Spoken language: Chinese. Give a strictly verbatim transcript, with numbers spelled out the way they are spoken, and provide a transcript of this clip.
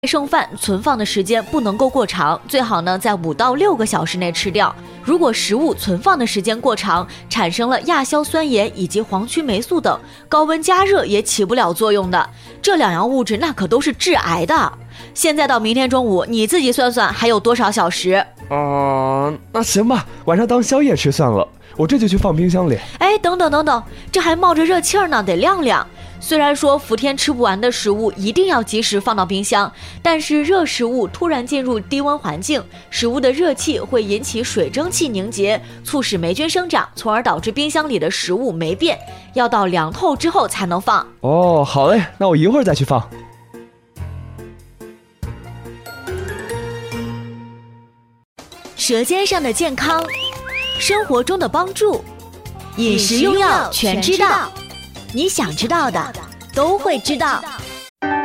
剩饭存放的时间不能够过长，最好呢在五到六个小时内吃掉。如果食物存放的时间过长，产生了亚硝酸盐以及黄曲霉素等，高温加热也起不了作用的。这两样物质那可都是致癌的。现在到明天中午，你自己算算还有多少小时？ 啊、呃，那行吧，晚上当宵夜吃算了，我这就去放冰箱里。 哎，等等等等，这还冒着热气儿呢，得晾晾。虽然说伏天吃不完的食物一定要及时放到冰箱，但是热食物突然进入低温环境，食物的热气会引起水蒸气凝结，促使霉菌生长，从而导致冰箱里的食物霉变，要到凉透之后才能放。 哦，好嘞，那我一会儿再去放。 舌尖上的健康，生活中的帮助，饮食用药全知道。你想知道的都会知道。